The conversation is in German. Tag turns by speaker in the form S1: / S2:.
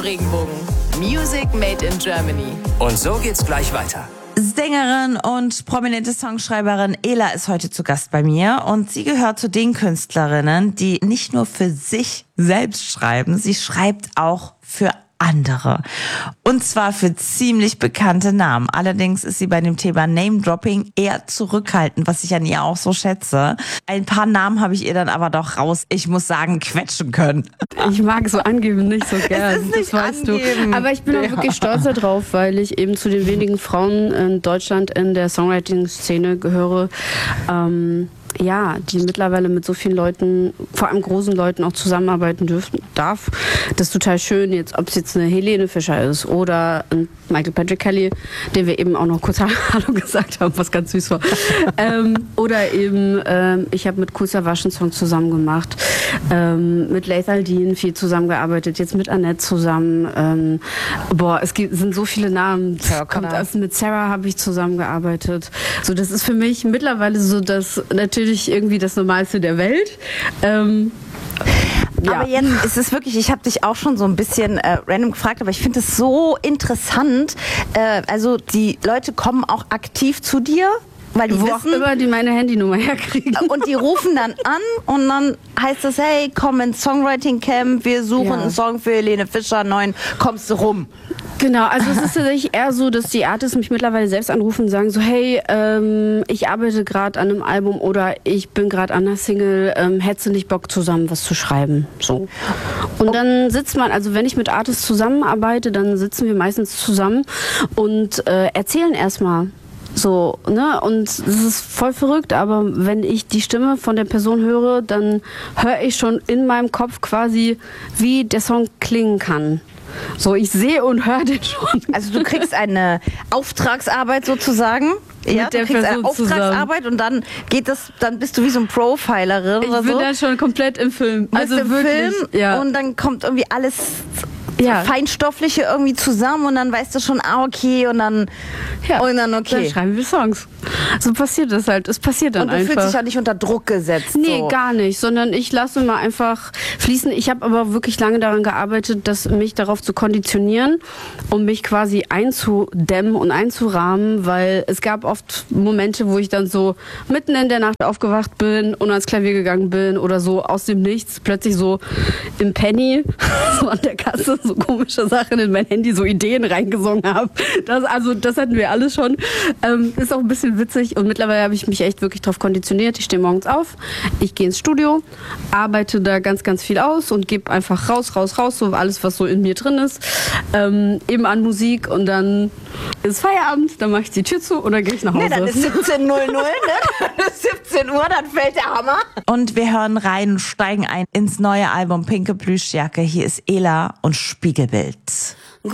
S1: Regenbogen. Music made in Germany.
S2: Und so geht's gleich weiter.
S3: Sängerin und prominente Songschreiberin Ela ist heute zu Gast bei mir und sie gehört zu den Künstlerinnen, die nicht nur für sich selbst schreiben, sie schreibt auch für andere. Und zwar für ziemlich bekannte Namen. Allerdings ist sie bei dem Thema Name-Dropping eher zurückhaltend, was ich an ihr auch so schätze. Ein paar Namen habe ich ihr dann aber doch raus, ich muss sagen, quetschen können.
S4: Ich mag so angeben nicht so gern,
S3: Es ist nicht
S4: das weißt
S3: angeben.
S4: du. Aber ich bin auch wirklich stolz darauf, weil ich eben zu den wenigen Frauen in Deutschland in der Songwriting-Szene gehöre, die mittlerweile mit so vielen Leuten, vor allem großen Leuten, auch zusammenarbeiten darf. Das ist total schön, ob es jetzt eine Helene Fischer ist oder ein Michael Patrick Kelly, den wir eben auch noch kurz Hallo gesagt haben, was ganz süß war. Oder eben, ich habe mit Kool Savas einen Song zusammen gemacht, mit Lathal Dean viel zusammengearbeitet, jetzt mit Annette zusammen. Sind so viele Namen. Mit Sarah habe ich zusammengearbeitet. So, das ist für mich mittlerweile so das natürlich irgendwie das Normalste der Welt.
S3: Aber jetzt ist es wirklich, ich habe dich auch schon so ein bisschen random gefragt, aber ich finde es so interessant. Also die Leute kommen auch aktiv zu dir, weil die
S4: Wo
S3: wissen,
S4: auch immer die meine Handynummer herkriegen.
S3: und die rufen dann an und dann heißt es, hey, komm ins Songwriting Camp, wir suchen einen Song für Helene Fischer, 9, kommst du rum?
S4: Genau, also es ist tatsächlich eher so, dass die Artists mich mittlerweile selbst anrufen und sagen so, hey, ich arbeite gerade an einem Album oder ich bin gerade an einer Single, hättest du nicht Bock zusammen was zu schreiben? So. Und dann sitzt man, also wenn ich mit Artists zusammenarbeite, dann sitzen wir meistens zusammen und erzählen erstmal. So, ne? Und es ist voll verrückt, aber wenn ich die Stimme von der Person höre, dann höre ich schon in meinem Kopf quasi, wie der Song klingen kann. So, ich sehe und höre den schon.
S3: Also du kriegst eine Auftragsarbeit sozusagen. Ja,
S4: Mit der
S3: du kriegst eine
S4: Person
S3: Auftragsarbeit und dann dann bist du wie so ein Profilerin oder
S4: Ich bin
S3: so.
S4: dann schon komplett im Film.
S3: Also im
S4: wirklich,
S3: Film und dann kommt irgendwie alles Feinstoffliche irgendwie zusammen und dann weißt du schon, okay und dann okay.
S4: Dann schreiben wir Songs. So passiert das halt. Es passiert dann
S3: und du
S4: einfach.
S3: fühlst dich ja nicht unter Druck gesetzt.
S4: Nee,
S3: so.
S4: gar nicht, sondern ich lasse mal einfach fließen. Ich habe aber wirklich lange daran gearbeitet, mich darauf zu konditionieren, um mich quasi einzudämmen und einzurahmen, weil es gab oft Momente, wo ich dann so mitten in der Nacht aufgewacht bin und ans Klavier gegangen bin oder so aus dem Nichts plötzlich so im Penny, so an der Kasse, so komische Sachen in mein Handy, so Ideen reingesungen habe. Das hatten wir alles schon. Ist auch ein bisschen witzig und mittlerweile habe ich mich echt wirklich darauf konditioniert. Ich stehe morgens auf, ich gehe ins Studio, arbeite da ganz, ganz viel aus und gebe einfach raus, so alles, was so in mir drin ist, eben an Musik und dann ist Feierabend, dann mache ich die Tür zu und dann gehe ich nach Hause.
S3: Nee, dann ist 17:00, ne? Dann ist 17 Uhr, dann fällt der Hammer. Und wir hören rein und steigen ein ins neue Album Pinke Plüschjacke. Hier ist Ela und Spiegelbild.